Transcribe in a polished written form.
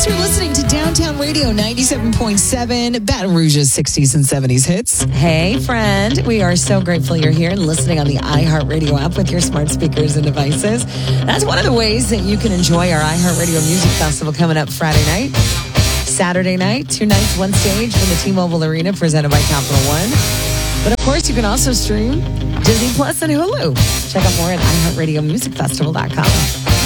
You're listening to Downtown Radio 97.7, Baton Rouge's 60s and 70s hits. Hey, friend. We are so grateful you're here and listening on the iHeartRadio app with your smart speakers and devices. That's one of the ways that you can enjoy our iHeartRadio Music Festival coming up Friday night. Saturday night, 2 nights, 1 stage from the T-Mobile Arena presented by Capital One. But of course, you can also stream Disney Plus and Hulu. Check out more at iHeartRadioMusicFestival.com.